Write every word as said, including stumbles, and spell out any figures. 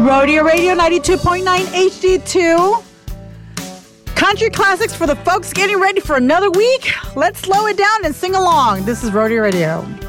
Rodeo Radio ninety-two point nine H D two. Country classics for the folks getting ready for another week. Let's slow it down and sing along. This is Rodeo Radio.